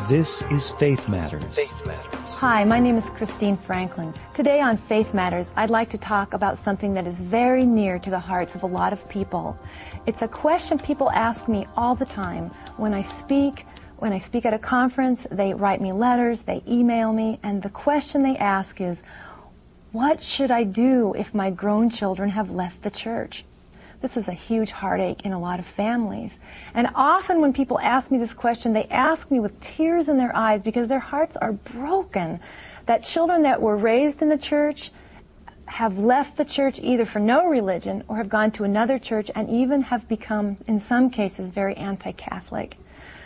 This is Faith Matters. Hi, my name is Christine Franklin. Today on Faith Matters, I'd like to talk about something that is very near to the hearts of a lot of people. It's a question people ask me all the time. When I speak at a conference, they write me letters, they email me, and the question they ask is, what should I do if my grown children have left the church? This is a huge heartache in a lot of families. And often when people ask me this question, they ask me with tears in their eyes because their hearts are broken that children that were raised in the church have left the church either for no religion or have gone to another church and even have become, in some cases, very anti-Catholic.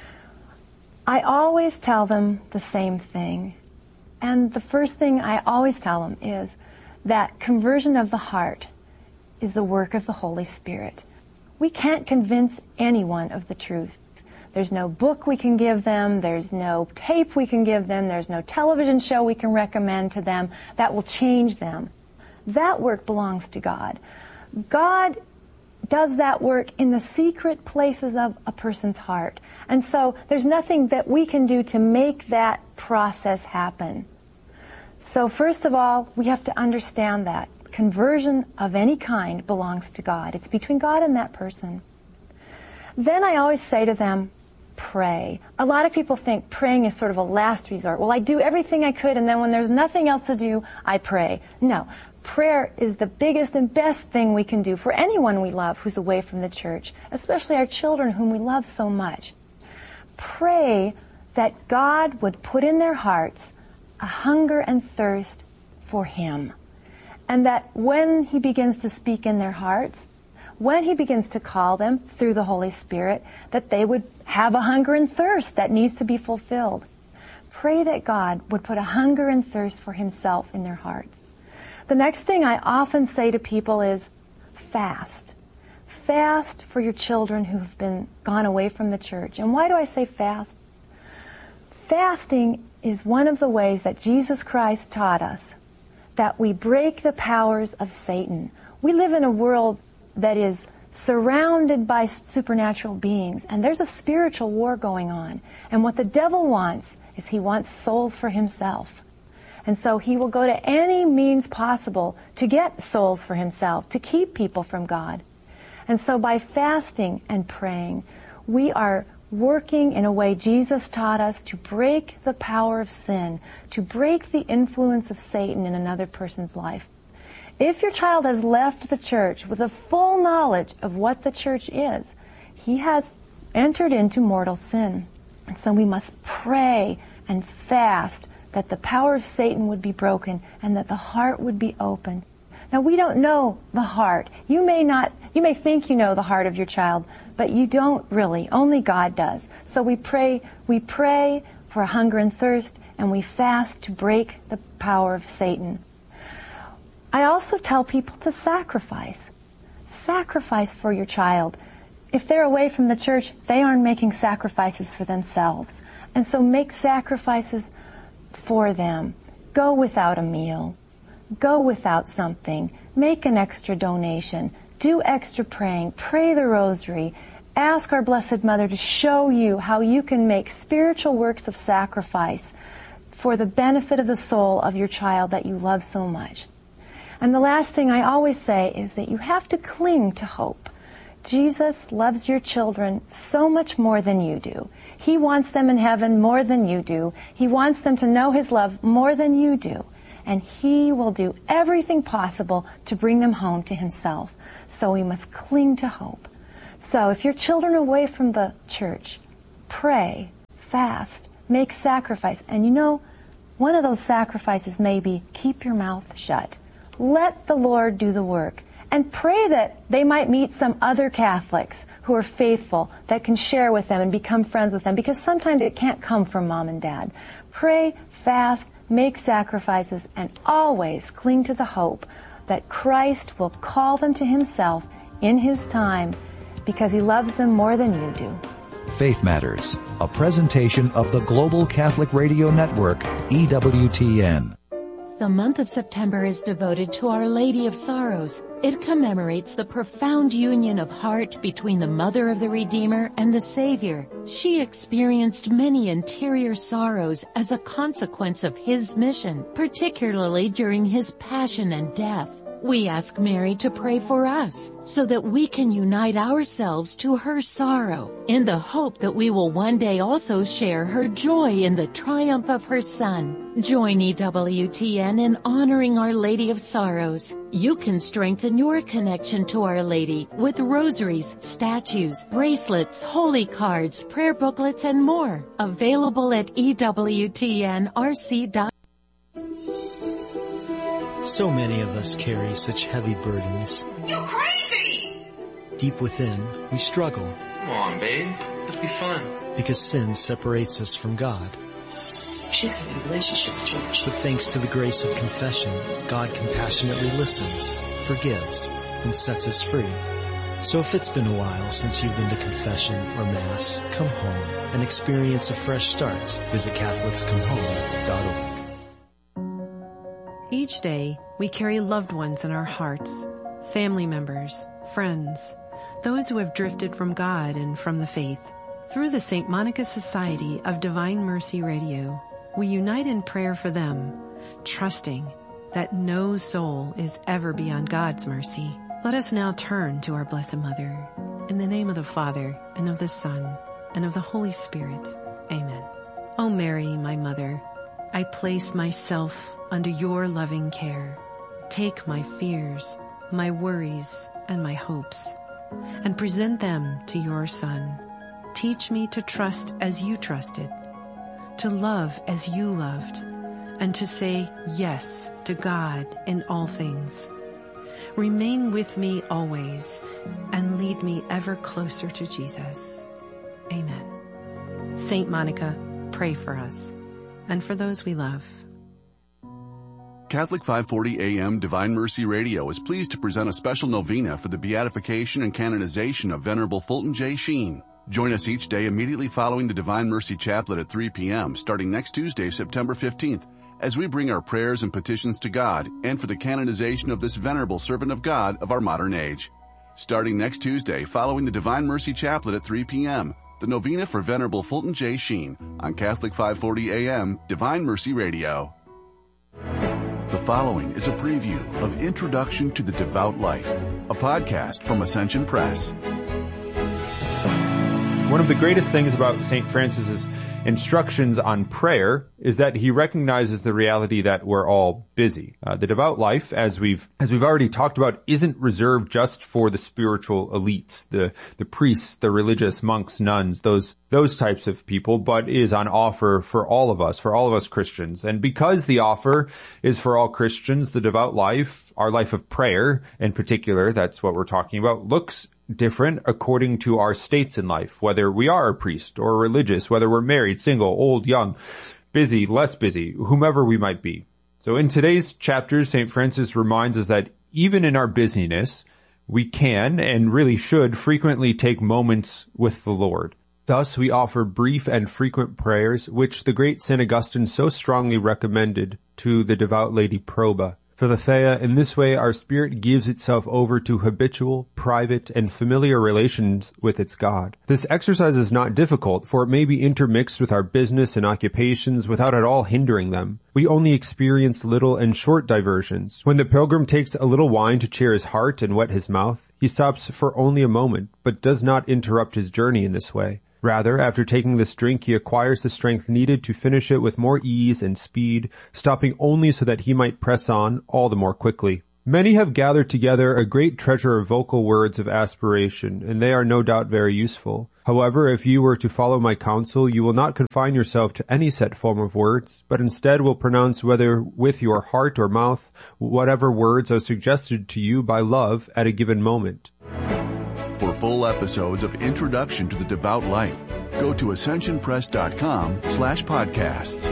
I always tell them the same thing. And the first thing I always tell them is that conversion of the heart is the work of the Holy Spirit. We can't convince anyone of the truth. There's no book we can give them, there's no tape we can give them, there's no television show we can recommend to them that will change them. That work belongs to God. God does that work in the secret places of a person's heart. And so there's nothing that we can do to make that process happen. So first of all, we have to understand that conversion of any kind belongs to God. It's between God and that person. Then I always say to them, pray. A lot of people think praying is sort of a last resort. Well, I do everything I could, and then when there's nothing else to do, I pray. No. Prayer is the biggest and best thing we can do for anyone we love who's away from the church, especially our children whom we love so much. Pray that God would put in their hearts a hunger and thirst for Him. And that when He begins to speak in their hearts, when He begins to call them through the Holy Spirit, that they would have a hunger and thirst that needs to be fulfilled. Pray that God would put a hunger and thirst for Himself in their hearts. The next thing I often say to people is fast. Fast for your children who have gone away from the church. And why do I say fast? Fasting is one of the ways that Jesus Christ taught us that we break the powers of Satan. We live in a world that is surrounded by supernatural beings, and there's a spiritual war going on. And what the devil wants is he wants souls for himself. And so he will go to any means possible to get souls for himself, to keep people from God. And so by fasting and praying, we are working in a way Jesus taught us to break the power of sin, to break the influence of Satan in another person's life. If your child has left the church with a full knowledge of what the church is, he has entered into mortal sin. And so we must pray and fast that the power of Satan would be broken and that the heart would be open. Now, we don't know the heart. You may think you know the heart of your child, but you don't really. Only God does. So we pray for a hunger and thirst, and we fast to break the power of Satan. I also tell people to sacrifice. Sacrifice for your child. If they're away from the church, they aren't making sacrifices for themselves. And so make sacrifices for them. Go without a meal. Go without something. Make an extra donation. Do extra praying. Pray the rosary. Ask our Blessed Mother to show you how you can make spiritual works of sacrifice for the benefit of the soul of your child that you love so much. And the last thing I always say is that you have to cling to hope. Jesus loves your children so much more than you do. He wants them in heaven more than you do. He wants them to know His love more than you do. And He will do everything possible to bring them home to Himself. So we must cling to hope. So if your children are away from the church, pray, fast, make sacrifice. And you know, one of those sacrifices may be keep your mouth shut. Let the Lord do the work. And pray that they might meet some other Catholics who are faithful that can share with them and become friends with them, because sometimes it can't come from mom and dad. Pray, fast, make sacrifices, and always cling to the hope that Christ will call them to Himself in His time because He loves them more than you do. Faith Matters, a presentation of the Global Catholic Radio Network, EWTN. The month of September is devoted to Our Lady of Sorrows. It commemorates the profound union of heart between the Mother of the Redeemer and the Savior. She experienced many interior sorrows as a consequence of his mission, particularly during his passion and death. We ask Mary to pray for us so that we can unite ourselves to her sorrow in the hope that we will one day also share her joy in the triumph of her Son. Join EWTN in honoring Our Lady of Sorrows. You can strengthen your connection to Our Lady with rosaries, statues, bracelets, holy cards, prayer booklets, and more. Available at EWTNRC.com. So many of us carry such heavy burdens. You're crazy! Deep within, we struggle. Come on, babe. It'll be fun. Because sin separates us from God. She's having a relationship with George. But thanks to the grace of confession, God compassionately listens, forgives, and sets us free. So if it's been a while since you've been to confession or Mass, come home and experience a fresh start. Visit CatholicsComeHome.org. Each day, we carry loved ones in our hearts, family members, friends, those who have drifted from God and from the faith. Through the St. Monica Society of Divine Mercy Radio, we unite in prayer for them, trusting that no soul is ever beyond God's mercy. Let us now turn to our Blessed Mother. In the name of the Father, and of the Son, and of the Holy Spirit. Amen. O Mary, my Mother, I place myself under your loving care. Take my fears, my worries, and my hopes, and present them to your Son. Teach me to trust as you trusted, to love as you loved, and to say yes to God in all things. Remain with me always, and lead me ever closer to Jesus. Amen. Saint Monica, pray for us, and for those we love. Catholic 540 AM Divine Mercy Radio is pleased to present a special novena for the beatification and canonization of Venerable Fulton J. Sheen. Join us each day immediately following the Divine Mercy Chaplet at 3 p.m. starting next Tuesday, September 15th, as we bring our prayers and petitions to God and for the canonization of this venerable servant of God of our modern age. Starting next Tuesday following the Divine Mercy Chaplet at 3 p.m., the novena for Venerable Fulton J. Sheen on Catholic 540 AM Divine Mercy Radio. The following is a preview of Introduction to the Devout Life, a podcast from Ascension Press. One of the greatest things about St. Francis's instructions on prayer is that he recognizes the reality that we're all busy. The devout life, as we've already talked about, isn't reserved just for the spiritual elites, the priests, the religious monks, nuns, those types of people, but is on offer for all of us Christians. And because the offer is for all Christians, the devout life, our life of prayer in particular, that's what we're talking about, looks different according to our states in life, whether we are a priest or religious, whether we're married, single, old, young, busy, less busy, whomever we might be. So in today's chapters, St. Francis reminds us that even in our busyness, we can and really should frequently take moments with the Lord. Thus, we offer brief and frequent prayers, which the great St. Augustine so strongly recommended to the devout Lady Proba. For the Thea, in this way, our spirit gives itself over to habitual, private, and familiar relations with its God. This exercise is not difficult, for it may be intermixed with our business and occupations without at all hindering them. We only experience little and short diversions. When the pilgrim takes a little wine to cheer his heart and wet his mouth, he stops for only a moment, but does not interrupt his journey in this way. Rather, after taking this drink, he acquires the strength needed to finish it with more ease and speed, stopping only so that he might press on all the more quickly. Many have gathered together a great treasure of vocal words of aspiration, and they are no doubt very useful. However, if you were to follow my counsel, you will not confine yourself to any set form of words, but instead will pronounce, whether with your heart or mouth, whatever words are suggested to you by love at a given moment. For full episodes of Introduction to the Devout Life, go to ascensionpress.com/podcasts.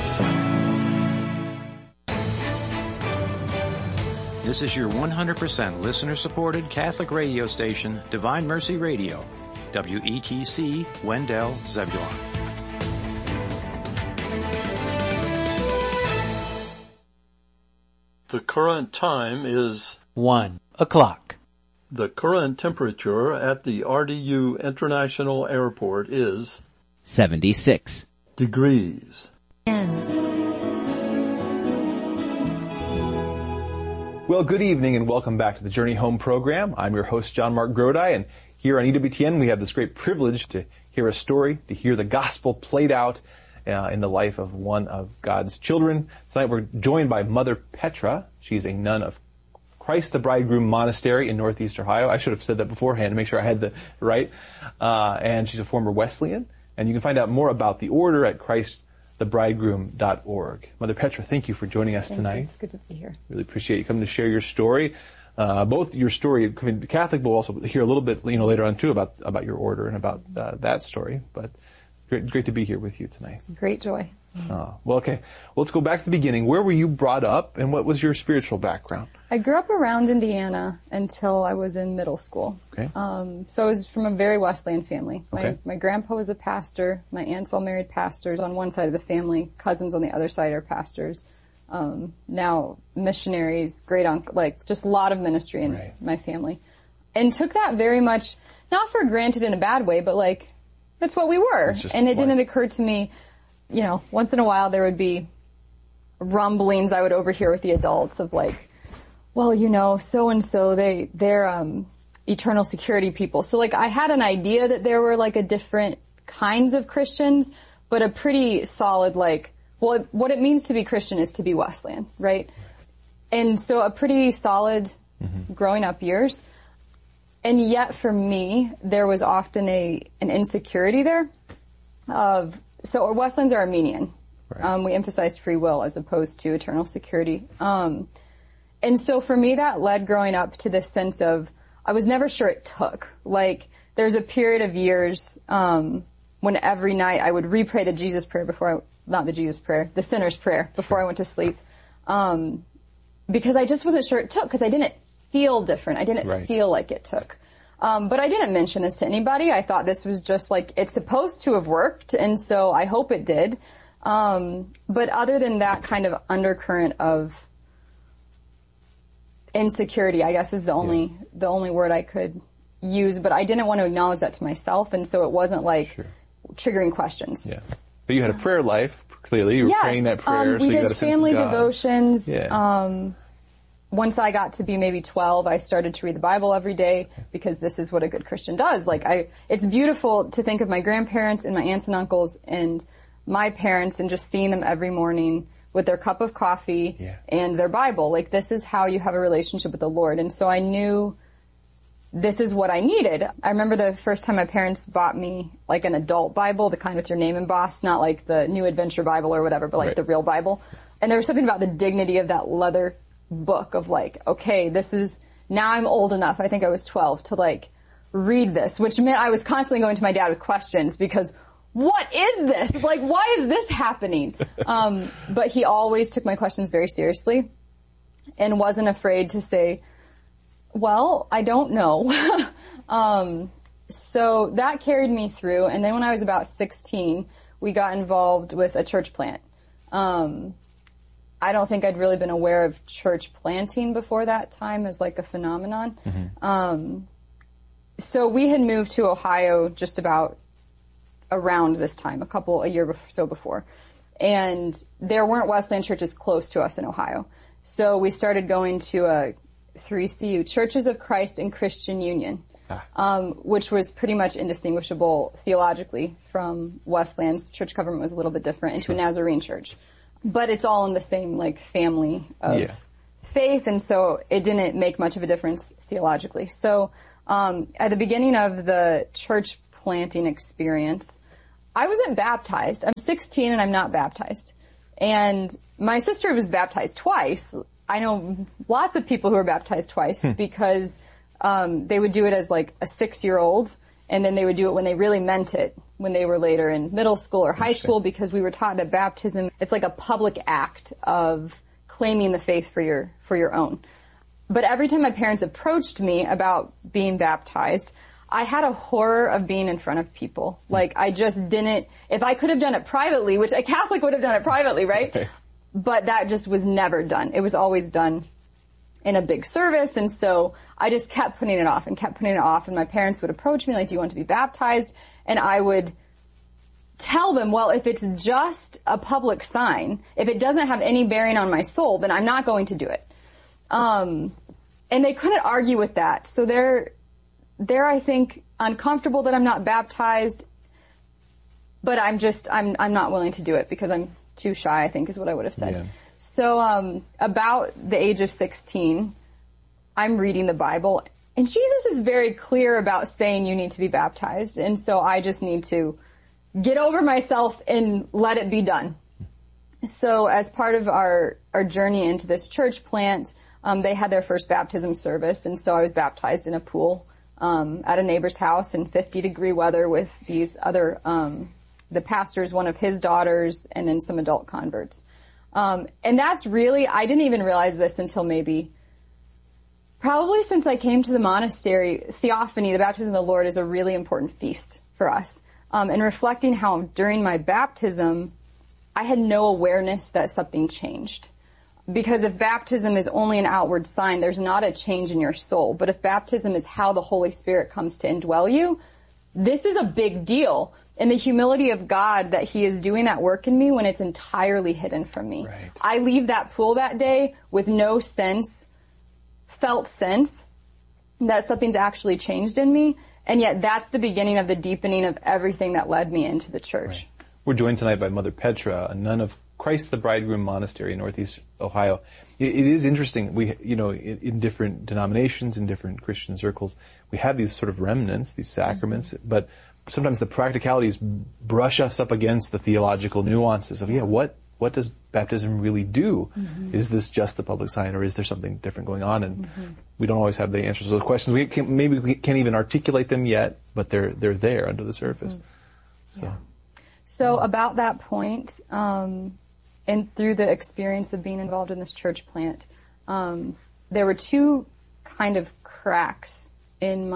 This is your 100% listener-supported Catholic radio station, Divine Mercy Radio, WETC, Wendell, Zebulon. The current time is 1 o'clock. The current temperature at the RDU International Airport is 76 degrees. Well, good evening and welcome back to the Journey Home program. I'm your host, John Mark Grodi, and here on EWTN we have this great privilege to hear a story, to hear the gospel played out in the life of one of God's children. Tonight we're joined by Mother Petra. She's a nun of Christ the Bridegroom Monastery in Northeast Ohio. I should have said that beforehand to make sure I had the right. And she's a former Wesleyan. And you can find out more about the order at christthebridegroom.org. Mother Petra, thank you for joining us tonight. It's good to be here. Really appreciate you coming to share your story. Both your story coming to Catholic, but we'll also hear a little bit, later on too about your order and about that story. But great to be here with you tonight. It's a great joy. Well, okay. Well, let's go back to the beginning. Where were you brought up, and what was your spiritual background? I grew up around Indiana until I was in middle school. Okay. So I was from a very Wesleyan family. Okay. My grandpa was a pastor. My aunts all married pastors on one side of the family. Cousins on the other side are pastors. Now missionaries, great uncle, just a lot of ministry in my family. And took that very much, not for granted in a bad way, but that's what we were. And it didn't occur to me, once in a while there would be rumblings I would overhear with the adults of so-and-so, they're eternal security people. So I had an idea that there were a different kinds of Christians, but a pretty solid what it means to be Christian is to be Wesleyan, right? And so a pretty solid growing up years. And yet for me, there was often an insecurity there so Wesleyans are Armenian. Right. We emphasize free will as opposed to eternal security. And so for me, that led growing up to this sense of, I was never sure it took. There's a period of years, when every night I would re-pray the Jesus prayer the sinner's prayer before I went to sleep. Because I just wasn't sure it took, because I didn't feel different. I didn't feel like it took. But I didn't mention this to anybody. I thought this was just it's supposed to have worked, and so I hope it did. But other than that kind of undercurrent of insecurity, I guess is the only word I could use, but I didn't want to acknowledge that to myself, and so it wasn't triggering questions. Yeah. But you had a prayer life, clearly. You were praying that prayer, so we you got a did sense family of God. devotions. Yeah. Once I got to be maybe 12, I started to read the Bible every day because this is what a good Christian does. It's beautiful to think of my grandparents and my aunts and uncles and my parents and just seeing them every morning with their cup of coffee and their Bible. This is how you have a relationship with the Lord. And so I knew this is what I needed. I remember the first time my parents bought me an adult Bible, the kind with your name embossed, not the New Adventure Bible or whatever, but the real Bible. And there was something about the dignity of that leather book of okay, this is, now I'm old enough, I think I was 12, to read this, which meant I was constantly going to my dad with questions because what is this? Why is this happening? But he always took my questions very seriously and wasn't afraid to say, well, I don't know. So that carried me through. And then when I was about 16, we got involved with a church plant. I don't think I'd really been aware of church planting before that time as a phenomenon. Mm-hmm. So we had moved to Ohio just about around this time, a year or so before. And there weren't Wesleyan churches close to us in Ohio. So we started going to 3CU, Churches of Christ and Christian Union, which was pretty much indistinguishable theologically from Wesleyan's. Church government was a little bit different, into a Nazarene church. But it's all in the same family of faith, and so it didn't make much of a difference theologically. So at the beginning of the church planting experience, I wasn't baptized. I'm 16 and I'm not baptized. And my sister was baptized twice. I know lots of people who were baptized twice because they would do it as a 6-year-old, and then they would do it when they really meant it, when they were later in middle school or high school, because we were taught that baptism, it's a public act of claiming the faith for your own. But every time my parents approached me about being baptized, I had a horror of being in front of people. I just didn't, if I could have done it privately, which a Catholic would have done it privately, right? But that just was never done. It was always done in a big service. And so I just kept putting it off and kept putting it off. And my parents would approach me like, do you want to be baptized? And I would tell them, well, if it's just a public sign, if it doesn't have any bearing on my soul, then I'm not going to do it. And they couldn't argue with that. So they're, I think, uncomfortable that I'm not baptized, but I'm not willing to do it because I'm too shy, I think is what I would have said. Yeah. So, about the age of 16, I'm reading the Bible, and Jesus is very clear about saying you need to be baptized. And so I just need to get over myself and let it be done. So as part of our journey into this church plant, they had their first baptism service. And so I was baptized in a pool, at a neighbor's house in 50-degree weather with these other, the pastor's, one of his daughters, and then some adult converts. And that's really, I didn't even realize this until probably since I came to the monastery. Theophany, the baptism of the Lord, is a really important feast for us. And reflecting how during my baptism, I had no awareness that something changed. Because if baptism is only an outward sign, there's not a change in your soul. But if baptism is how the Holy Spirit comes to indwell you, this is a big deal. And the humility of God that He is doing that work in me when it's entirely hidden from me. Right. I leave that pool that day with no felt sense that something's actually changed in me. And yet that's the beginning of the deepening of everything that led me into the church. Right. We're joined tonight by Mother Petra, a nun of Christ the Bridegroom Monastery in Northeast Ohio. It is interesting. We, in different denominations, in different Christian circles, we have these sort of remnants, these sacraments, but sometimes the practicalities brush us up against the theological nuances of, what does baptism really do? Mm-hmm. Is this just the public sign, or is there something different going on? And we don't always have the answers to those questions. Maybe we can't even articulate them yet, but they're there under the surface. So about that point, and through the experience of being involved in this church plant, there were two kind of cracks in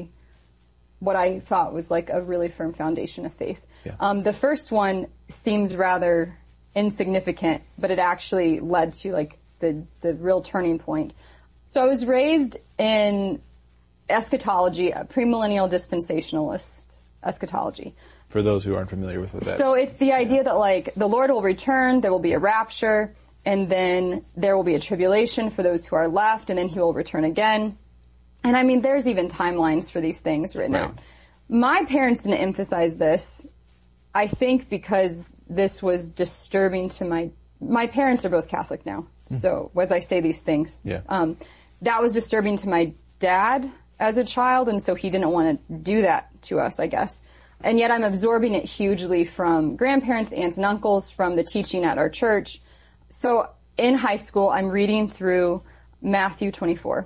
what I thought was like a really firm foundation of faith. Yeah. The first one seems rather insignificant, but it actually led to like the real turning point. So I was raised in eschatology, a premillennial dispensationalist eschatology. For those who aren't familiar with what that is. So it's the idea that like the Lord will return, there will be a rapture, and then there will be a tribulation for those who are left, and then He will return again. And I mean, there's even timelines for these things written out. My parents didn't emphasize this, I think because this was disturbing to my parents are both Catholic now. So as I say these things, that was disturbing to my dad as a child, and so he didn't want to do that to us, I guess. And yet I'm absorbing it hugely from grandparents, aunts, and uncles, from the teaching at our church. So in high school, I'm reading through Matthew 24.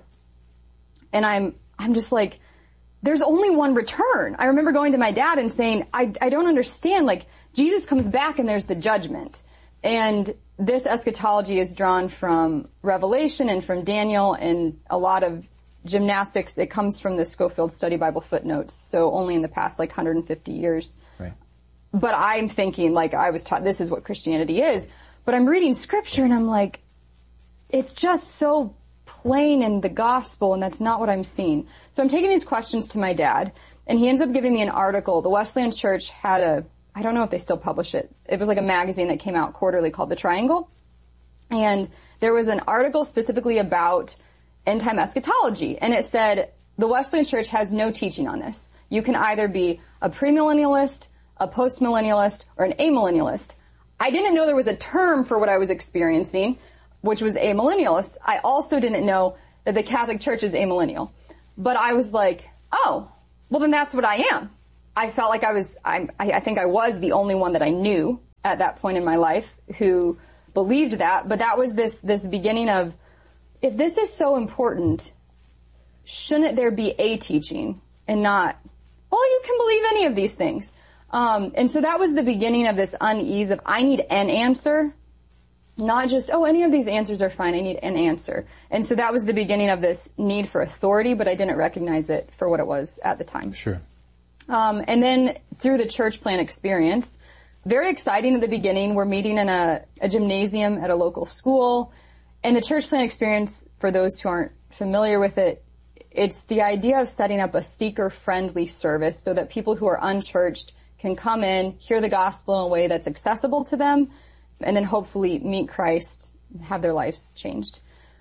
And I'm just like, there's only one return. I remember going to my dad and saying, I don't understand, like, Jesus comes back and there's the judgment. And this eschatology is drawn from Revelation and from Daniel and a lot of gymnastics. It comes from the Scofield Study Bible footnotes, so only in the past, 150 years. Right. But I'm thinking, I was taught this is what Christianity is. But I'm reading scripture and I'm like, it's just so plain in the gospel, and that's not what I'm seeing. So I'm taking these questions to my dad, and he ends up giving me an article. The Wesleyan Church had I don't know if they still publish it. It was like a magazine that came out quarterly called The Triangle. And there was an article specifically about end-time eschatology. And it said, the Wesleyan Church has no teaching on this. You can either be a premillennialist, a postmillennialist, or an amillennialist. I didn't know there was a term for what I was experiencing, which was amillennialist. I also didn't know that the Catholic Church is amillennial. But I was like, oh, well then that's what I am. I felt like I think I was the only one that I knew at that point in my life who believed that. But that was this beginning of, if this is so important, shouldn't there be a teaching and not, well, you can believe any of these things. And so that was the beginning of this unease of, I need an answer, not just, any of these answers are fine, I need an answer. And so that was the beginning of this need for authority, but I didn't recognize it for what it was at the time. Sure. And then through the church plant experience, very exciting at the beginning, we're meeting in a gymnasium at a local school, And the church plant experience, for those who aren't familiar with it, it's the idea of setting up a seeker-friendly service so that people who are unchurched can come in, hear the gospel in a way that's accessible to them, and then hopefully meet Christ and have their lives changed.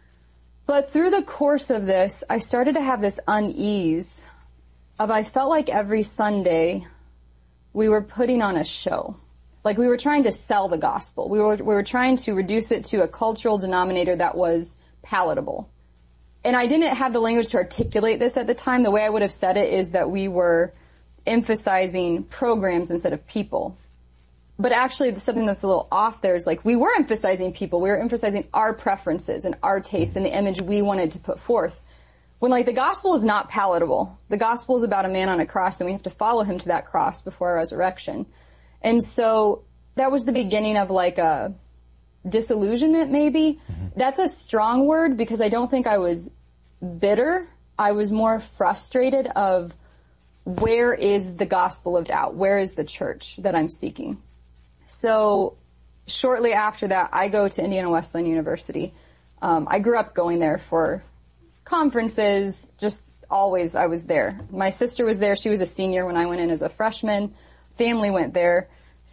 But through the course of this, I started to have this unease of I felt like every Sunday we were putting on a show. Like we were trying to sell the gospel. We were trying to reduce it to a cultural denominator that was palatable. And I didn't have the language to articulate this at the time. The way I would have said it is that we were emphasizing programs instead of people. But actually something that's a little off there is like we were emphasizing people. We were emphasizing our preferences and our tastes and the image we wanted to put forth. When like the gospel is not palatable. The gospel is about a man on a cross and we have to follow him to that cross before our resurrection. And so that was the beginning of like a disillusionment maybe. That's a strong word because I don't think I was bitter. I was more frustrated of where is the gospel lived out? Where is the church that I'm seeking? So shortly after that, I go to Indiana Wesleyan University. I grew up going there for conferences, just always I was there. My sister was there. She was a senior when I went in as a freshman. Family went there.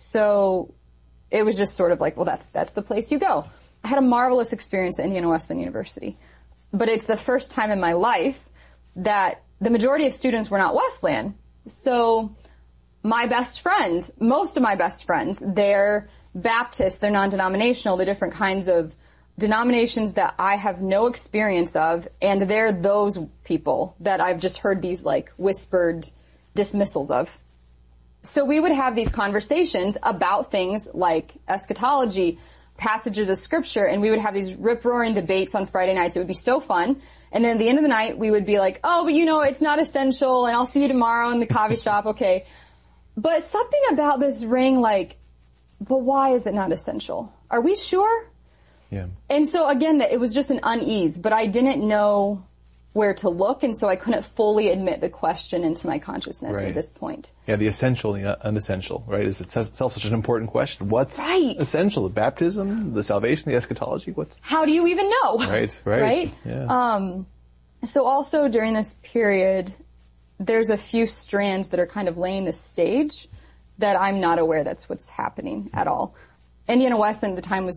So it was just sort of like, well, that's the place you go. I had a marvelous experience at Indiana Wesleyan University. But it's the first time in my life that the majority of students were not Wesleyan. So my best friend, most of my best friends, they're Baptist, they're non-denominational, they're different kinds of denominations that I have no experience of, and they're those people that I've just heard these like whispered dismissals of. So we would have these conversations about things like eschatology, passages of scripture, and we would have these rip-roaring debates on Friday nights. It would be so fun. And then at the end of the night, we would be like, oh, but you know, it's not essential, and I'll see you tomorrow in the coffee shop, okay. But something about this rang like, but why is it not essential? Are we sure? Yeah. And so again, it was just an unease, but I didn't know where to look, and so I couldn't fully admit the question into my consciousness at this point. Yeah, the essential, the unessential, right? Is itself such an important question? What's essential? The baptism, the salvation, the eschatology? How do you even know? Right? Yeah. So also during this period, there's a few strands that are kind of laying the stage that I'm not aware that's what's happening at all. Indiana Wesleyan at the time was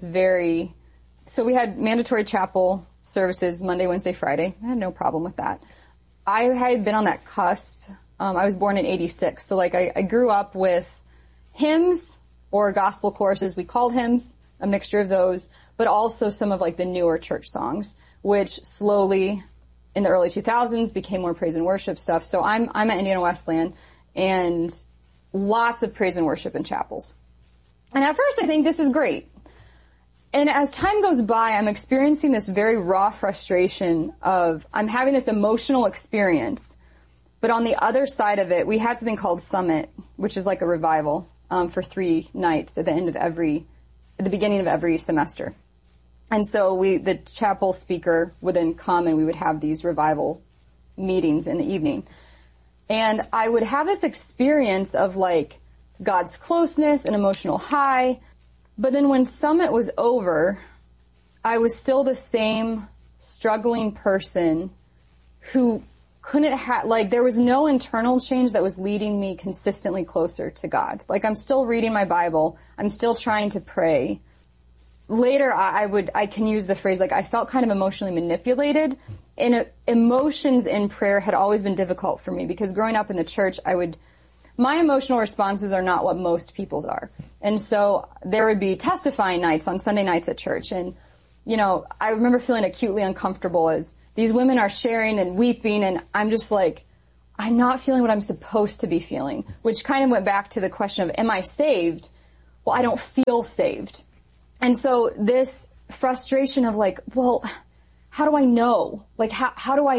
so we had mandatory chapel services Monday, Wednesday, Friday. I had no problem with that. I had been on that cusp. I was born in 86. So like I grew up with hymns or gospel choruses. We called hymns, a mixture of those, but also some of like the newer church songs, which slowly in the early 2000s became more praise and worship stuff. So I'm at Indiana Wesleyan and lots of praise and worship in chapels. And at first I think this is great. And as time goes by, I'm experiencing this very raw frustration of I'm having this emotional experience. But on the other side of it, we had something called Summit, which is like a revival for 3 nights at the beginning of every semester. And so the chapel speaker would then come and we would have these revival meetings in the evening. And I would have this experience of like God's closeness, an emotional high. But then when Summit was over, I was still the same struggling person who couldn't there was no internal change that was leading me consistently closer to God. Like I'm still reading my Bible. I'm still trying to pray. Later, I can use the phrase like I felt kind of emotionally manipulated. And emotions in prayer had always been difficult for me because growing up in the church, my emotional responses are not what most people's are. And so there would be testifying nights on Sunday nights at church. And, you know, I remember feeling acutely uncomfortable as these women are sharing and weeping. And I'm just like, I'm not feeling what I'm supposed to be feeling, which kind of went back to the question of, am I saved? Well, I don't feel saved. And so this frustration of like, well, how do I know? Like, how do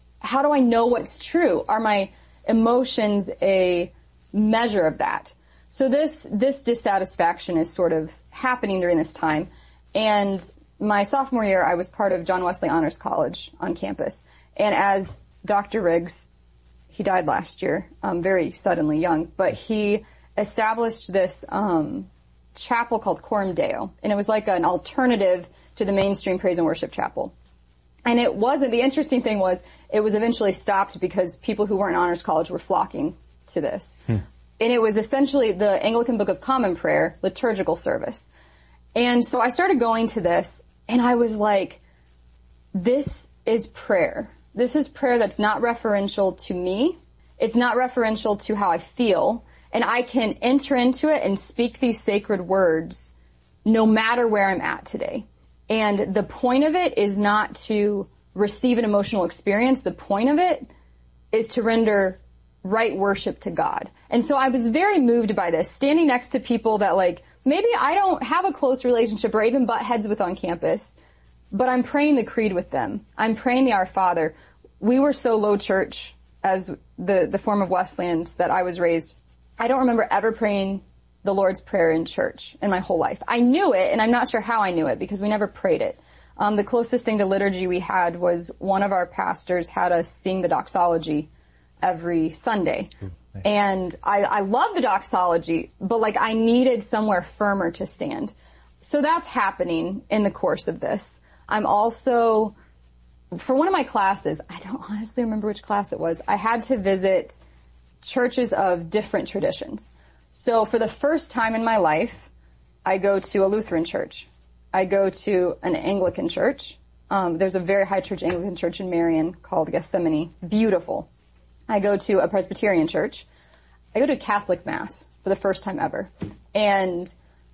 I know what's true? Are my emotions a measure of that? So this dissatisfaction is sort of happening during this time. And my sophomore year, I was part of John Wesley Honors College on campus. And as Dr. Riggs, he died last year, very suddenly young, but he established this chapel called Coram Deo, and it was like an alternative to the mainstream praise and worship chapel. And it wasn't, the interesting thing was, it was eventually stopped because people who weren't in honors college were flocking to this. And it was essentially the Anglican Book of Common Prayer liturgical service. And so I started going to this, and I was like, this is prayer. This is prayer that's not referential to me. It's not referential to how I feel. And I can enter into it and speak these sacred words no matter where I'm at today. And the point of it is not to receive an emotional experience. The point of it is to render right worship to God. And so I was very moved by this, standing next to people that like, maybe I don't have a close relationship or even butt heads with on campus, but I'm praying the creed with them. I'm praying the Our Father. We were so low church as the form of Wesleyans that I was raised. I don't remember ever praying the Lord's Prayer in church in my whole life. I knew it, and I'm not sure how I knew it because we never prayed it. The closest thing to liturgy we had was one of our pastors had us sing the doxology every Sunday. Nice. And I love the doxology, but like I needed somewhere firmer to stand. So that's happening in the course of this. I'm also, for one of my classes, I don't honestly remember which class it was, I had to visit churches of different traditions. So for the first time in my life, I go to a Lutheran church. I go to an Anglican church. There's a very high church Anglican church in Marion called Gethsemane. Beautiful. I go to a Presbyterian church. I go to a Catholic Mass for the first time ever. And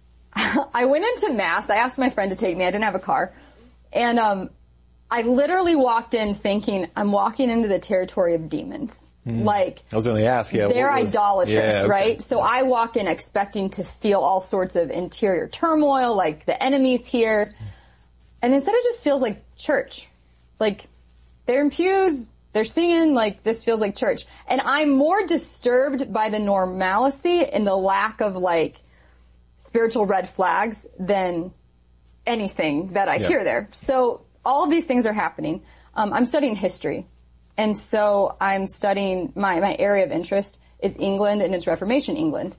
I went into Mass. I asked my friend to take me. I didn't have a car. And I literally walked in thinking, I'm walking into the territory of demons. Like, I was going to ask, they're idolatrous, right? So I walk in expecting to feel all sorts of interior turmoil, like the enemy's here. And instead it just feels like church. Like, they're in pews, they're singing, like, this feels like church. And I'm more disturbed by the normalcy and the lack of, like, spiritual red flags than anything that I hear there. So all of these things are happening. I'm studying history. And so I'm studying, my area of interest is England and its Reformation England.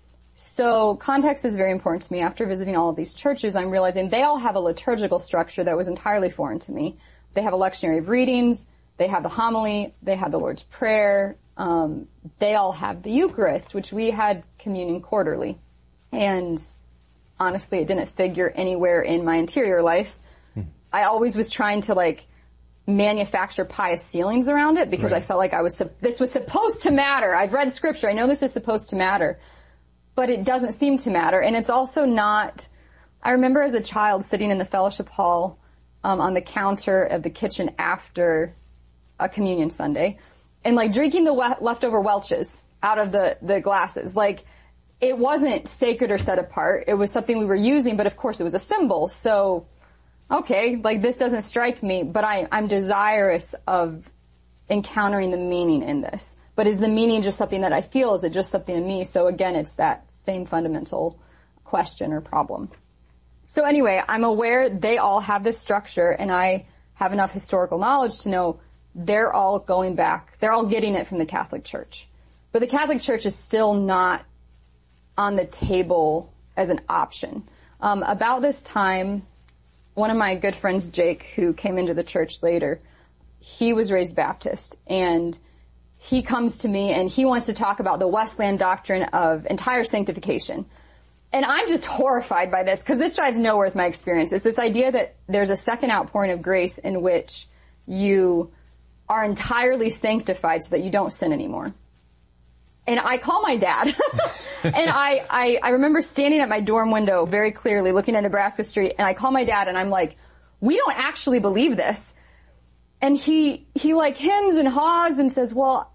So context is very important to me. After visiting all of these churches, I'm realizing they all have a liturgical structure that was entirely foreign to me. They have a lectionary of readings, they have the homily, they have the Lord's Prayer, they all have the Eucharist, which we had communion quarterly. And honestly, it didn't figure anywhere in my interior life. I always was trying to like manufacture pious feelings around it because I felt like this was supposed to matter. I've read scripture. I know this is supposed to matter, but it doesn't seem to matter. And it's also not, I remember as a child sitting in the fellowship hall, on the counter of the kitchen after a communion Sunday and like drinking the leftover Welch's out of the glasses. Like it wasn't sacred or set apart. It was something we were using, but of course it was a symbol. So okay, like this doesn't strike me, but I'm desirous of encountering the meaning in this. But is the meaning just something that I feel? Is it just something in me? So again, it's that same fundamental question or problem. So anyway, I'm aware they all have this structure and I have enough historical knowledge to know they're all going back. They're all getting it from the Catholic Church. But the Catholic Church is still not on the table as an option. About this time, one of my good friends, Jake, who came into the church later, he was raised Baptist, and he comes to me and he wants to talk about the Wesleyan doctrine of entire sanctification. And I'm just horrified by this because this drives nowhere with my experience. It's this idea that there's a second outpouring of grace in which you are entirely sanctified so that you don't sin anymore. And I call my dad and I remember standing at my dorm window very clearly looking at Nebraska Street and I call my dad and I'm like, we don't actually believe this. And he like hems and haws and says, well,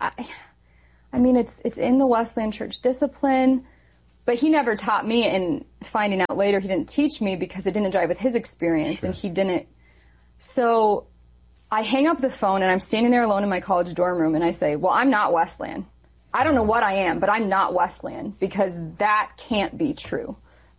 I mean, it's in the Wesleyan church discipline, but he never taught me, and finding out later he didn't teach me because it didn't jive with his experience. Sure. And he didn't. So I hang up the phone and I'm standing there alone in my college dorm room and I say, well, I'm not Wesleyan. I don't know what I am, but I'm not Wesleyan because that can't be true.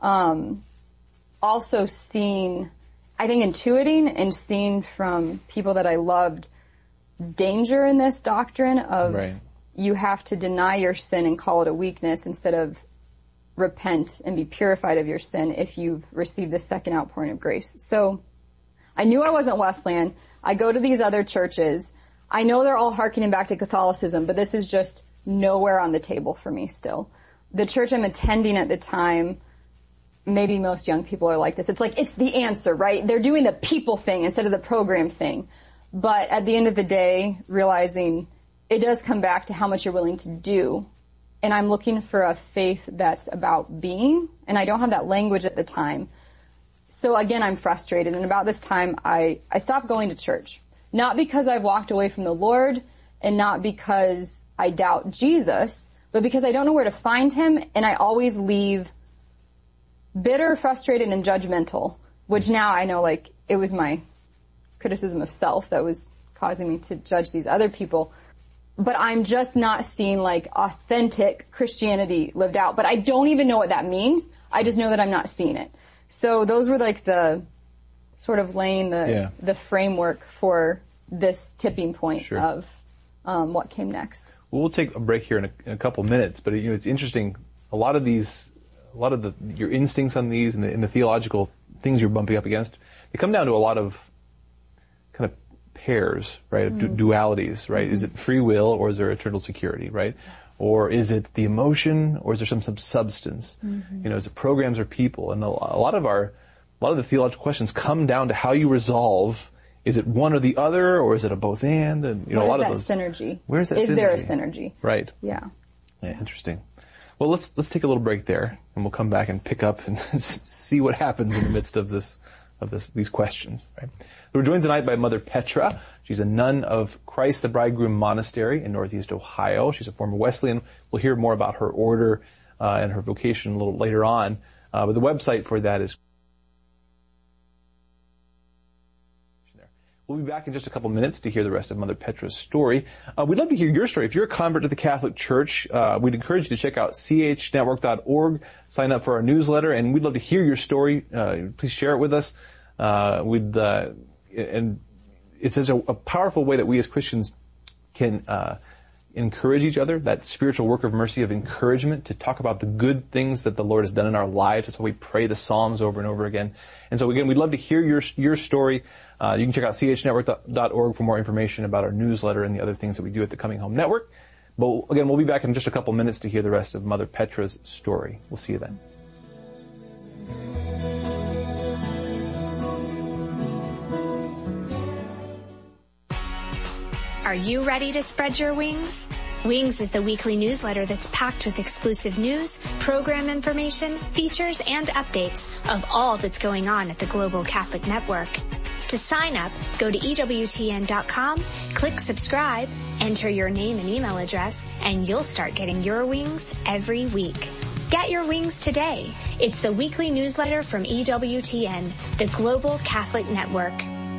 Also seeing, I think intuiting and seeing from people that I loved danger in this doctrine of you have to deny your sin and call it a weakness instead of repent and be purified of your sin if you've received the second outpouring of grace. So I knew I wasn't Wesleyan. I go to these other churches. I know they're all hearkening back to Catholicism, but this is just nowhere on the table for me still. The church I'm attending at the time, maybe most young people are like this. It's like, it's the answer, right? They're doing the people thing instead of the program thing. But at the end of the day, realizing it does come back to how much you're willing to do. And I'm looking for a faith that's about being, and I don't have that language at the time. So again, I'm frustrated. And about this time, I stopped going to church. Not because I've walked away from the Lord, and not because I doubt Jesus, but because I don't know where to find him, and I always leave bitter, frustrated, and judgmental, which now I know, like, it was my criticism of self that was causing me to judge these other people. But I'm just not seeing, like, authentic Christianity lived out. But I don't even know what that means. I just know that I'm not seeing it. So those were, like, the sort of laying the framework for this tipping point of what came next. Well, we'll take a break here in a couple minutes, but it's interesting. A lot of your instincts on these and the theological things you're bumping up against, they come down to a lot of kind of pairs, right? Dualities, right? Is it free will or is there eternal security, right? Or is it the emotion or is there some substance? Is it programs or people? And a lot of the theological questions come down to how you resolve. Is it one or the other, or is it a both and? And a lot of those synergy. Where's that? Is there a synergy? Right. Yeah. Interesting. Well, let's take a little break there, and we'll come back and pick up and see what happens in the midst of these questions. Right. We're joined tonight by Mother Petra. She's a nun of Christ the Bridegroom Monastery in Northeast Ohio. She's a former Wesleyan. We'll hear more about her order and her vocation a little later on. But the website for that is. We'll be back in just a couple minutes to hear the rest of Mother Petra's story. We'd love to hear your story. If you're a convert to the Catholic Church, we'd encourage you to check out chnetwork.org, sign up for our newsletter, and we'd love to hear your story. Please share it with us. And it's such a powerful way that we as Christians can encourage each other, that spiritual work of mercy, of encouragement, to talk about the good things that the Lord has done in our lives. That's why we pray the Psalms over and over again. And so again, we'd love to hear your story. You can check out chnetwork.org for more information about our newsletter and the other things that we do at the Coming Home Network. But again, we'll be back in just a couple minutes to hear the rest of Mother Petra's story. We'll see you then. Are you ready to spread your wings? Wings is the weekly newsletter that's packed with exclusive news, program information, features, and updates of all that's going on at the Global Catholic Network. To sign up, go to EWTN.com, click subscribe, enter your name and email address, and you'll start getting your wings every week. Get your wings today. It's the weekly newsletter from EWTN, the Global Catholic Network.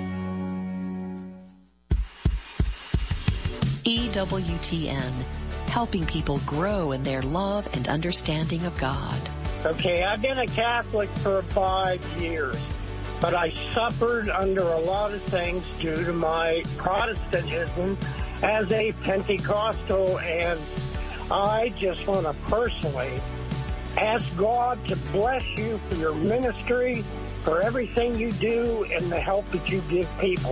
EWTN, helping people grow in their love and understanding of God. Okay, I've been a Catholic for 5 years, but I suffered under a lot of things due to my Protestantism as a Pentecostal, and I just want to personally ask God to bless you for your ministry, for everything you do, and the help that you give people.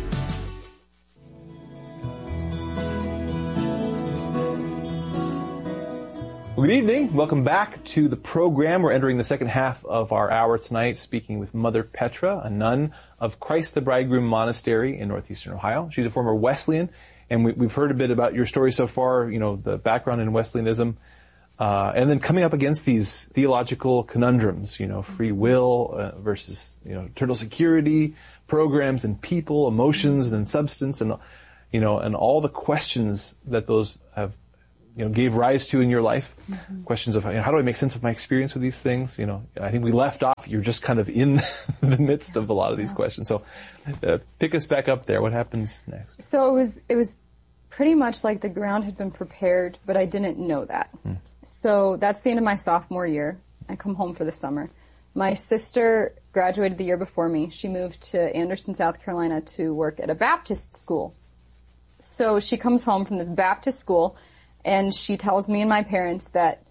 Good evening. Welcome back to the program. We're entering the second half of our hour tonight, speaking with Mother Petra, a nun of Christ the Bridegroom Monastery in Northeastern Ohio. She's a former Wesleyan, and we've heard a bit about your story so far, the background in Wesleyanism, and then coming up against these theological conundrums, free will versus, eternal security, programs and people, emotions and substance, and, and all the questions that those have gave rise to in your life. Questions of how do I make sense of my experience with these things? I think we left off, you're just kind of in the midst of a lot of these questions. So pick us back up there. What happens next? So it was pretty much like the ground had been prepared, but I didn't know that. So that's the end of my sophomore year. I come home for the summer. My sister graduated the year before me. She moved to Anderson, South Carolina to work at a Baptist school. So she comes home from this Baptist school, and she tells me and my parents that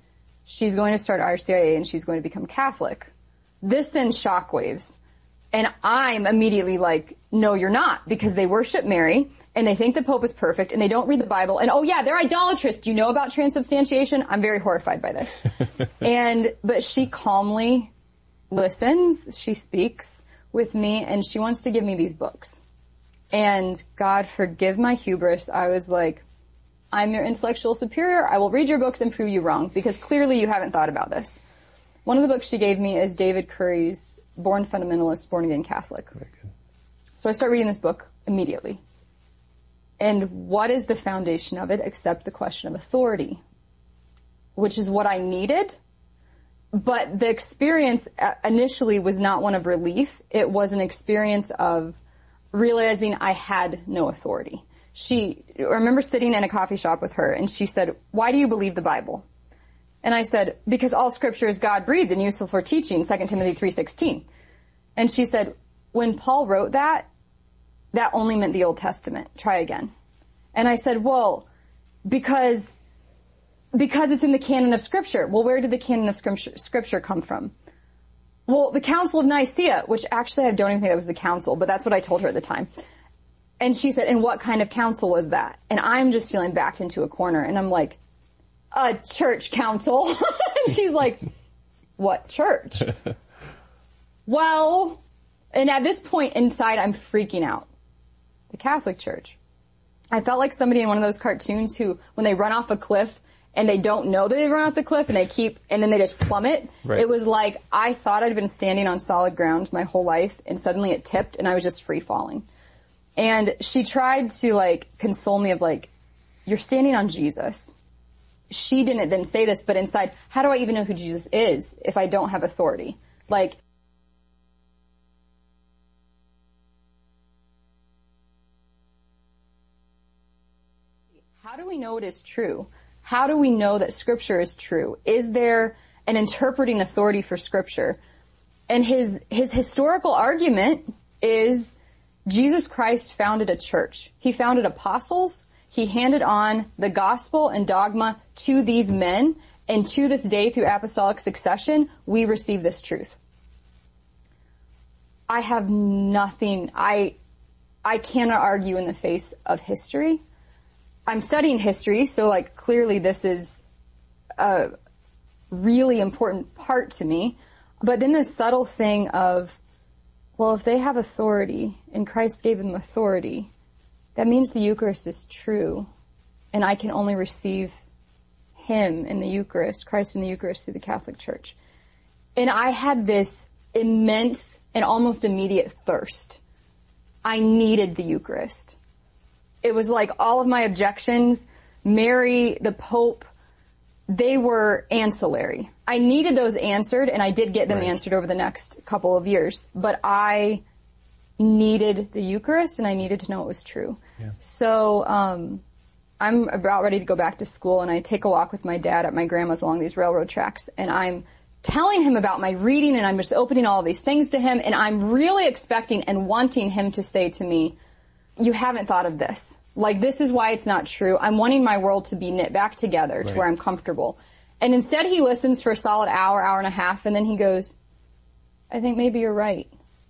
she's going to start RCIA and she's going to become Catholic. This sends shockwaves. And I'm immediately like, no, you're not, because they worship Mary and they think the Pope is perfect and they don't read the Bible. And oh yeah, they're idolatrous. Do you know about transubstantiation? I'm very horrified by this. But she calmly listens. She speaks with me and she wants to give me these books. And God forgive my hubris. I was like, I'm your intellectual superior. I will read your books and prove you wrong because clearly you haven't thought about this. One of the books she gave me is David Curry's Born Fundamentalist, Born Again Catholic. Very good. So I start reading this book immediately. And what is the foundation of it except the question of authority, which is what I needed. But the experience initially was not one of relief. It was an experience of realizing I had no authority. I remember sitting in a coffee shop with her and she said, why do you believe the Bible? And I said, because all scripture is God-breathed and useful for teaching, 2 Timothy 3:16. And she said, when Paul wrote that only meant the Old Testament. Try again. And I said, well, because it's in the canon of scripture. Well, where did the canon of scripture come from? Well, the Council of Nicaea, which actually I don't even think that was the council, but that's what I told her at the time. And she said, and what kind of council was that? And I'm just feeling backed into a corner and I'm like, a church council. And she's like, what church? Well, and at this point inside, I'm freaking out. The Catholic Church. I felt like somebody in one of those cartoons who, when they run off a cliff and they don't know that they run off the cliff and then they just plummet. Right. It was like, I thought I'd been standing on solid ground my whole life and suddenly it tipped and I was just free falling. And she tried to like console me of like, you're standing on Jesus. She didn't then say this, but inside, how do I even know who Jesus is if I don't have authority? Like, how do we know it is true? How do we know that scripture is true? Is there an interpreting authority for scripture? And his historical argument is Jesus Christ founded a church. He founded apostles. He handed on the gospel and dogma to these men, and to this day, through apostolic succession, we receive this truth. I have nothing, I cannot argue in the face of history. I'm studying history, so like clearly this is a really important part to me. But then the subtle thing of, well, if they have authority, and Christ gave them authority, that means the Eucharist is true, and I can only receive Him in the Eucharist, Christ in the Eucharist through the Catholic Church. And I had this immense and almost immediate thirst. I needed the Eucharist. It was like all of my objections, Mary, the Pope, they were ancillary. I needed those answered, and I did get them answered over the next couple of years, but I needed the Eucharist and I needed to know it was true. Yeah. So, I'm about ready to go back to school and I take a walk with my dad at my grandma's along these railroad tracks and I'm telling him about my reading and I'm just opening all of these things to him and I'm really expecting and wanting him to say to me, you haven't thought of this. Like, this is why it's not true. I'm wanting my world to be knit back together to where I'm comfortable. And instead he listens for a solid hour, hour and a half, and then he goes, I think maybe you're right.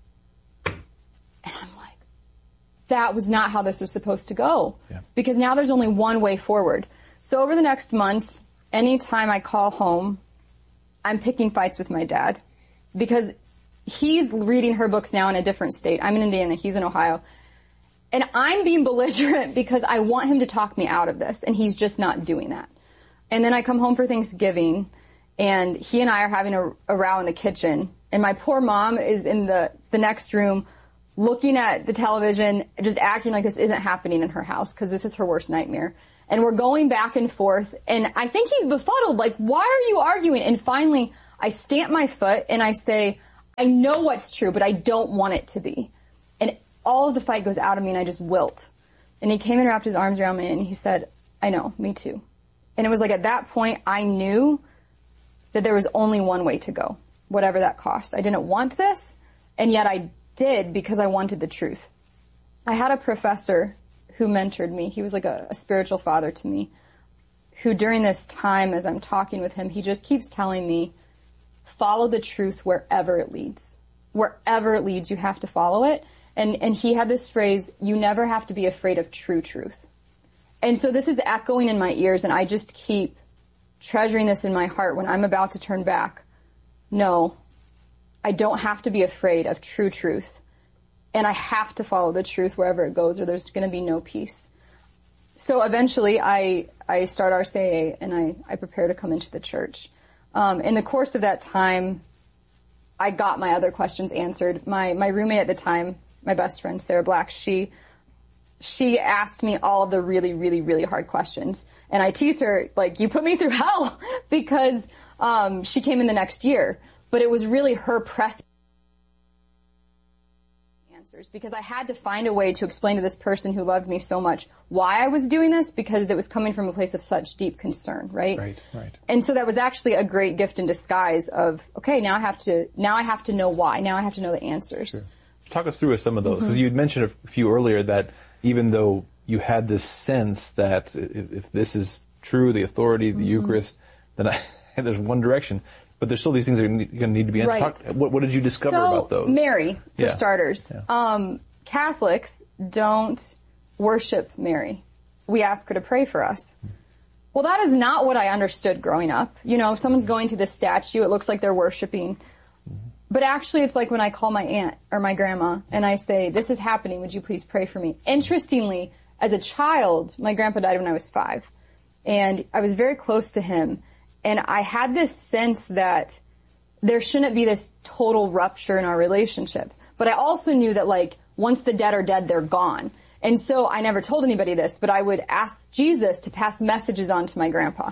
And I'm like, that was not how this was supposed to go. Yeah. Because now there's only one way forward. So over the next months, anytime I call home, I'm picking fights with my dad. Because he's reading her books now in a different state. I'm in Indiana, he's in Ohio. And I'm being belligerent because I want him to talk me out of this, and he's just not doing that. And then I come home for Thanksgiving, and he and I are having a row in the kitchen, and my poor mom is in the next room looking at the television, just acting like this isn't happening in her house, because this is her worst nightmare. And we're going back and forth, and I think he's befuddled, like, why are you arguing? And finally, I stamp my foot, and I say, I know what's true, but I don't want it to be. And all of the fight goes out of me, and I just wilt. And he came and wrapped his arms around me, and he said, I know, me too. And it was like at that point, I knew that there was only one way to go, whatever that cost. I didn't want this, and yet I did because I wanted the truth. I had a professor who mentored me. He was like a spiritual father to me, who during this time, as I'm talking with him, he just keeps telling me, follow the truth wherever it leads. Wherever it leads, you have to follow it. And he had this phrase, you never have to be afraid of true truth. And so this is echoing in my ears, and I just keep treasuring this in my heart when I'm about to turn back. No, I don't have to be afraid of true truth. And I have to follow the truth wherever it goes, or there's going to be no peace. So eventually I start RCIA, and I prepare to come into the church. In the course of that time, I got my other questions answered. My roommate at the time, my best friend, Sarah Black, she asked me all of the really, really, really hard questions. And I teased her, like, you put me through hell, because she came in the next year. But it was really her pressing answers, because I had to find a way to explain to this person who loved me so much why I was doing this, because it was coming from a place of such deep concern, right? Right. And so that was actually a great gift in disguise of, okay, now I have to know why. Now I have to know the answers. Sure. Talk us through some of those, because Mm-hmm. you had mentioned a few earlier that even though you had this sense that if this is true, the authority, the Eucharist, then there's one direction, but there's still these things that are going to need to be answered. Right. What did you discover about those? Mary, for Yeah. starters. Yeah. Catholics don't worship Mary. We ask her to pray for us. Well, that is not what I understood growing up. You know, if someone's going to this statue, it looks like they're worshiping. But actually, it's like when I call my aunt or my grandma and I say, this is happening, would you please pray for me? Interestingly, as a child, my grandpa died when I was 5. And I was very close to him. And I had this sense that there shouldn't be this total rupture in our relationship. But I also knew that, like, once the dead are dead, they're gone. And so I never told anybody this, but I would ask Jesus to pass messages on to my grandpa.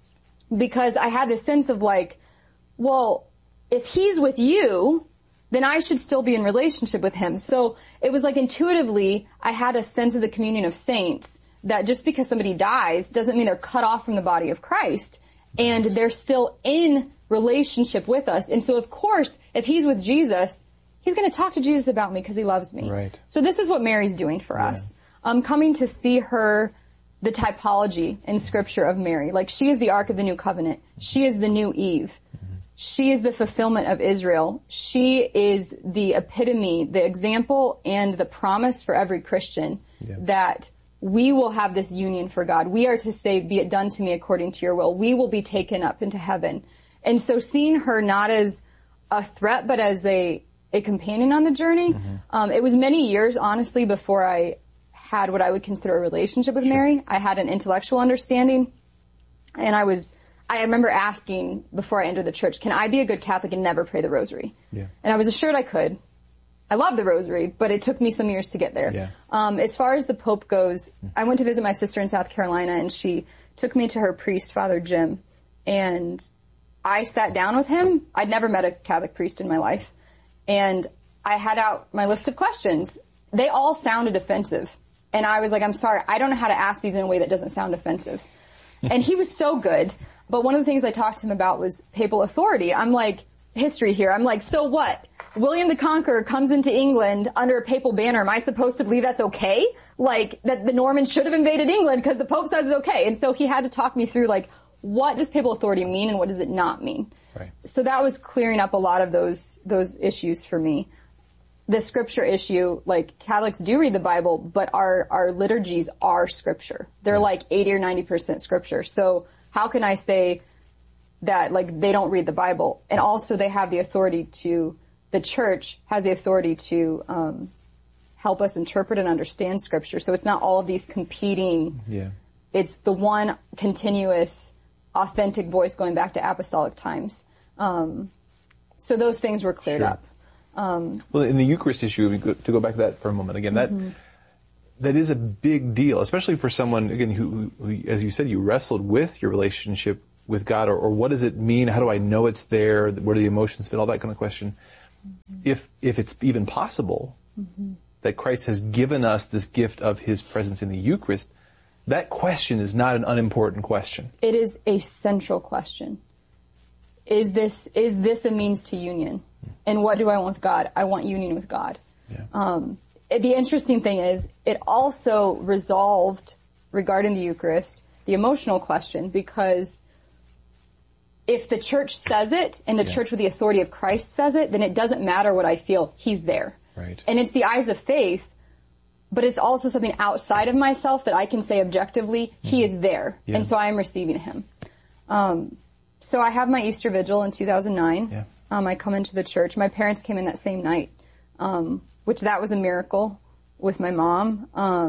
Because I had this sense of, like, well, if he's with you, then I should still be in relationship with him. So it was like intuitively, I had a sense of the communion of saints, that just because somebody dies doesn't mean they're cut off from the body of Christ, and they're still in relationship with us. And so, of course, if he's with Jesus, he's going to talk to Jesus about me because he loves me. Right. So this is what Mary's doing for us. Coming to see her, the typology in Scripture of Mary. Like, she is the Ark of the New Covenant. She is the new Eve. She is the fulfillment of Israel. She is the epitome, the example, and the promise for every Christian that we will have this union for God. We are to say, be it done to me according to your will. We will be taken up into heaven. And so seeing her not as a threat, but as a companion on the journey, it was many years, honestly, before I had what I would consider a relationship with Mary. I had an intellectual understanding, and I remember asking before I entered the church, can I be a good Catholic and never pray the rosary? Yeah. And I was assured I could. I love the rosary, but it took me some years to get there. Yeah. As far as the Pope goes, I went to visit my sister in South Carolina, and she took me to her priest, Father Jim, and I sat down with him. I'd never met a Catholic priest in my life, and I had out my list of questions. They all sounded offensive, and I was like, I'm sorry, I don't know how to ask these in a way that doesn't sound offensive. And he was so good. But one of the things I talked to him about was papal authority. I'm like, history here. I'm like, so what? William the Conqueror comes into England under a papal banner. Am I supposed to believe that's okay? Like, that the Normans should have invaded England because the Pope says it's okay. And so he had to talk me through, like, what does papal authority mean and what does it not mean? Right. So that was clearing up a lot of those issues for me. The scripture issue, like, Catholics do read the Bible, but our liturgies are scripture. They're like 80 or 90% scripture. So how can I say that, like, they don't read the Bible? And also they have the authority the church has the authority to help us interpret and understand Scripture. So it's not all of these competing. Yeah. It's the one continuous, authentic voice going back to apostolic times. So those things were cleared up. Well, in the Eucharist issue, to go back to that for a moment again, that is a big deal, especially for someone, again, who, as you said, you wrestled with your relationship with God, or what does it mean? How do I know it's there? Where do the emotions fit? All that kind of question. If it's even possible that Christ has given us this gift of His presence in the Eucharist, that question is not an unimportant question. It is a central question. Is this a means to union? And what do I want with God? I want union with God. Yeah. The interesting thing is, it also resolved, regarding the Eucharist, the emotional question, because if the church says it and the church with the authority of Christ says it, then it doesn't matter what I feel. He's there. Right. And it's the eyes of faith, but it's also something outside of myself that I can say objectively, he is there. Yeah. And so I am receiving him. So I have my Easter Vigil in 2009. Yeah. I come into the church. My parents came in that same night, which that was a miracle with my mom.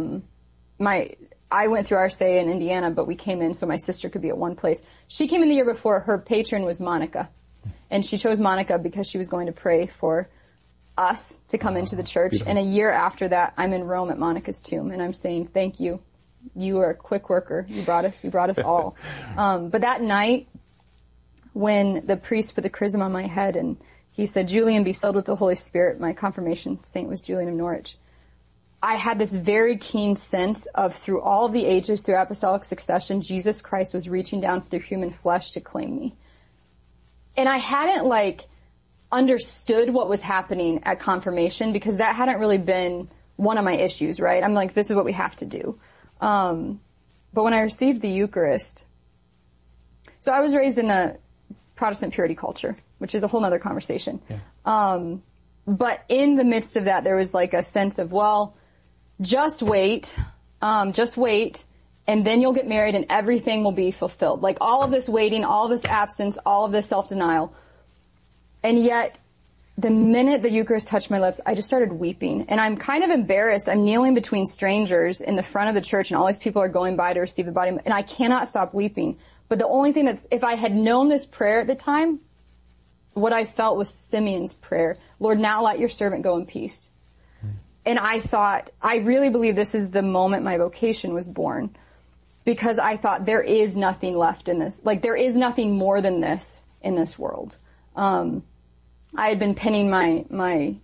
I went through our stay in Indiana, but we came in so my sister could be at one place. She came in the year before. Her patron was Monica. And she chose Monica because she was going to pray for us to come into the church. Beautiful. And a year after that, I'm in Rome at Monica's tomb, and I'm saying, thank you. You are a quick worker. You brought us all. But that night, when the priest put the chrism on my head and he said, Julian, be filled with the Holy Spirit, my confirmation saint was Julian of Norwich. I had this very keen sense of, through all of the ages, through apostolic succession, Jesus Christ was reaching down through human flesh to claim me. And I hadn't, understood what was happening at confirmation, because that hadn't really been one of my issues, right? I'm like, this is what we have to do. But when I received the Eucharist, so I was raised in a Protestant purity culture, which is a whole nother conversation. Yeah. But in the midst of that, there was a sense of, well, just wait, and then you'll get married and everything will be fulfilled. All of this waiting, all of this absence, all of this self-denial. And yet, the minute the Eucharist touched my lips, I just started weeping. And I'm kind of embarrassed. I'm kneeling between strangers in the front of the church, and all these people are going by to receive the body, and I cannot stop weeping. But the only thing if I had known this prayer at the time, what I felt was Simeon's prayer. Lord, now let your servant go in peace. And I thought, I really believe this is the moment my vocation was born. Because I thought, there is nothing left in this. There is nothing more than this in this world. I had been pinning my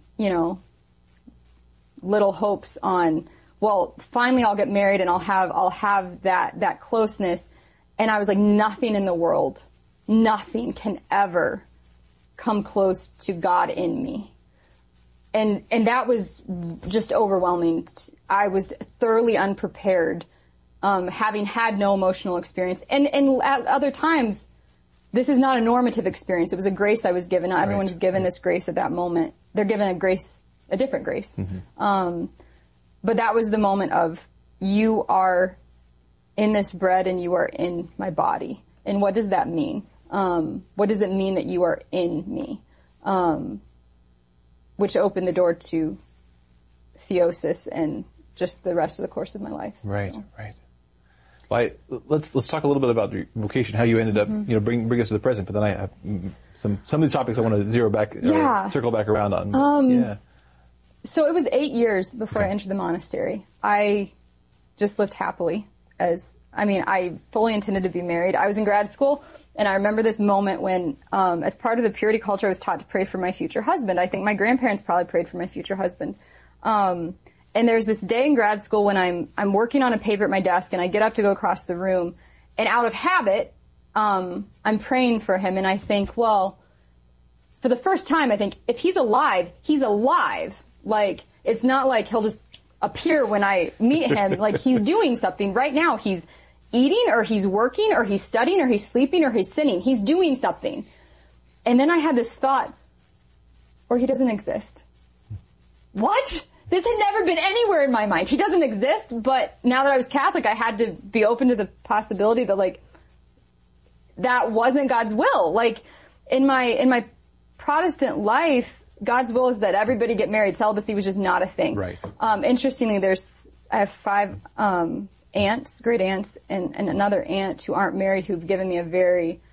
little hopes on, well, finally I'll get married and I'll have that closeness. And I was like, nothing in the world, nothing can ever come close to God in me. And that was just overwhelming. I was thoroughly unprepared, having had no emotional experience. And at other times, this is not a normative experience. It was a grace I was given. Not everyone's given this grace at that moment. They're given a different grace. Mm-hmm. But that was the moment of, you are in this bread and you are in my body. And what does that mean? What does it mean that you are in me? Which opened the door to theosis and just the rest of the course of my life. Right, so. Right. Well, let's talk a little bit about your vocation, how you ended up, bring us to the present. But then I have some of these topics I want to circle back around on. So it was 8 years before I entered the monastery. I just lived happily I fully intended to be married. I was in grad school, and I remember this moment when, as part of the purity culture, I was taught to pray for my future husband. I think my grandparents probably prayed for my future husband. And there's this day in grad school when I'm working on a paper at my desk, and I get up to go across the room, and out of habit, I'm praying for him, and I think, well, for the first time, I think, if he's alive, he's alive. It's not like he'll just appear when I meet him. He's doing something right now. He's eating, or he's working, or he's studying, or he's sleeping, or he's sinning. He's doing something. And then I had this thought, or he doesn't exist. What? This had never been anywhere in my mind. He doesn't exist, but now that I was Catholic, I had to be open to the possibility that, that wasn't God's will. In my Protestant life, God's will is that everybody get married. Celibacy was just not a thing. Right. Interestingly, I have 5 aunts, great aunts, and another aunt who aren't married, who've given me a very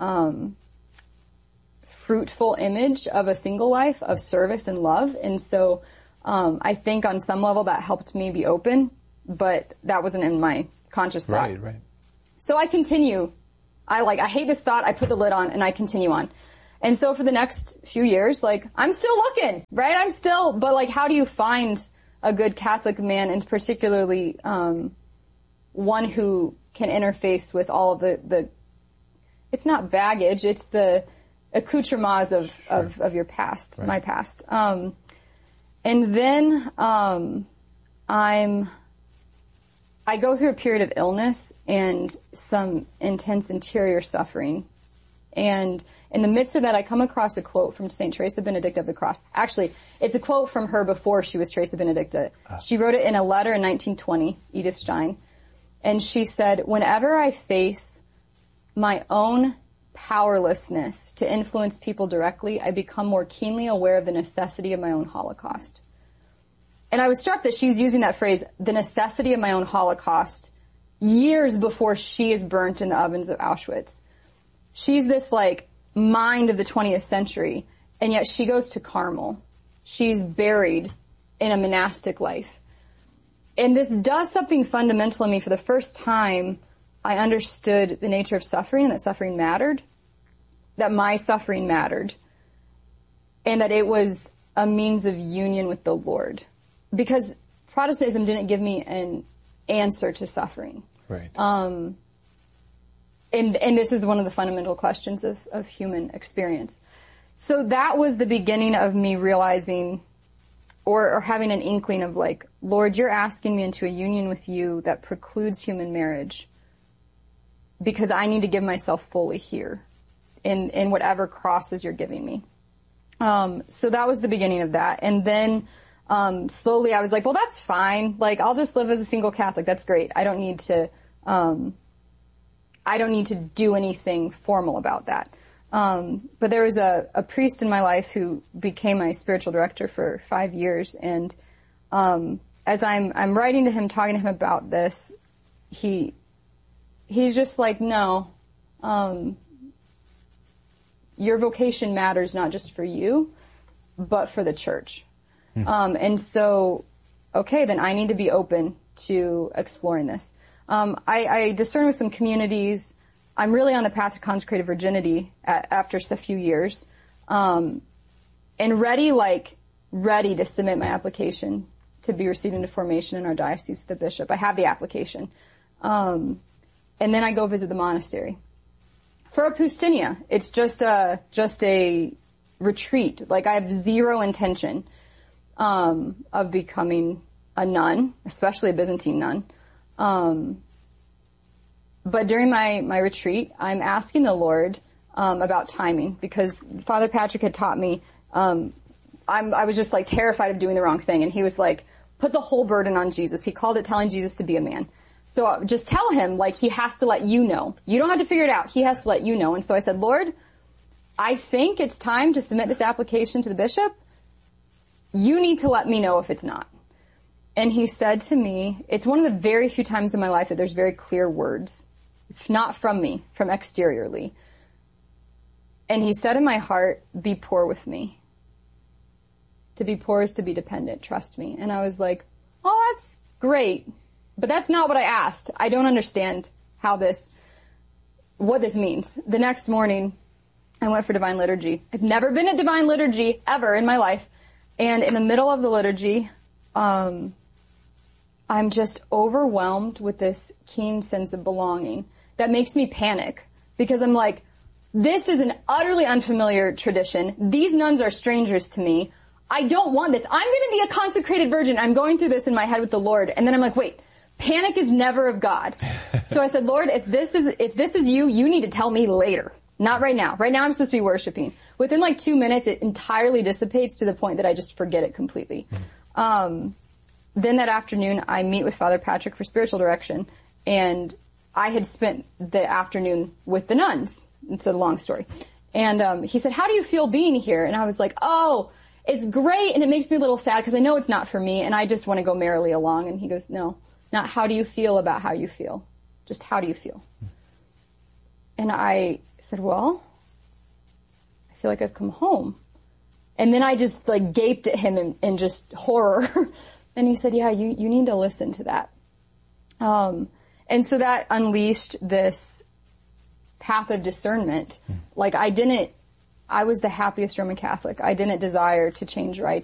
fruitful image of a single life of service and love. And so I think on some level that helped me be open, but that wasn't in my conscious thought. Right. So I continue. I hate this thought. I put the lid on and I continue on. And so for the next few years, I'm still looking, right? But how do you find a good Catholic man, and particularly, one who can interface with all of the it's not baggage, it's the accoutrements of your past, my past. And then, I'm I go through a period of illness and some intense interior suffering. And in the midst of that, I come across a quote from St. Teresa Benedicta of the Cross. Actually, it's a quote from her before she was Teresa Benedicta. She wrote it in a letter in 1920, Edith Stein. And she said, whenever I face my own powerlessness to influence people directly, I become more keenly aware of the necessity of my own holocaust. And I was struck that she's using that phrase, the necessity of my own holocaust, years before she is burnt in the ovens of Auschwitz. She's this like mind of the 20th century, and yet she goes to Carmel. She's buried in a monastic life. And this does something fundamental in me. For the first time, I understood the nature of suffering and that suffering mattered, that my suffering mattered, and that it was a means of union with the Lord. Because Protestantism didn't give me an answer to suffering. Right. And this is one of the fundamental questions of human experience. So that was the beginning of me realizing or having an inkling of like, Lord, you're asking me into a union with you that precludes human marriage because I need to give myself fully here in whatever crosses you're giving me. So that was the beginning of that. And then slowly I was like, well, that's fine. Like, I'll just live as a single Catholic. That's great. I don't need to do anything formal about that. But there was a priest in my life who became my spiritual director for 5 years. And, as I'm writing to him, talking to him about this, he's just like, no, your vocation matters not just for you, but for the church. And so, okay, then I need to be open to exploring this. I discern with some communities. I'm really on the path to consecrated virginity after a few years, and ready to submit my application to be received into formation in our diocese with the bishop. I have the application, and then I go visit the monastery for a poustinia. It's just a retreat. Like, I have zero intention of becoming a nun, especially a Byzantine nun. But during my retreat, I'm asking the Lord about timing, because Father Patrick had taught me. I was just like terrified of doing the wrong thing, and he was like, put the whole burden on Jesus. He called it telling Jesus to be a man. So just tell him, like, he has to let you know. You don't have to figure it out. He has to let you know. And so I said, Lord, I think it's time to submit this application to the bishop. You need to let me know if it's not. And he said to me, it's one of the very few times in my life that there's very clear words, not from me, from exteriorly. And he said in my heart, be poor with me. To be poor is to be dependent, trust me. And I was like, oh, that's great. But that's not what I asked. I don't understand what this means. The next morning, I went for Divine Liturgy. I've never been at Divine Liturgy ever in my life. And in the middle of the liturgy, I'm just overwhelmed with this keen sense of belonging that makes me panic, because I'm like, this is an utterly unfamiliar tradition. These nuns are strangers to me. I don't want this. I'm going to be a consecrated virgin. I'm going through this in my head with the Lord. And then I'm like, wait, panic is never of God. So I said, Lord, if this is you, you need to tell me later. Not right now. Right now I'm supposed to be worshiping. Within like 2 minutes, it entirely dissipates to the point that I just forget it completely. Then that afternoon, I meet with Father Patrick for spiritual direction, and I had spent the afternoon with the nuns. It's a long story. And he said, how do you feel being here? And I was like, oh, it's great, and it makes me a little sad because I know it's not for me, and I just want to go merrily along. And he goes, no, not how do you feel about how you feel. Just how do you feel? And I said, well, I feel like I've come home. And then I just like gaped at him in just horror. And he said, yeah, you need to listen to that. And so that unleashed this path of discernment. Like I was the happiest Roman Catholic. I didn't desire to change rites.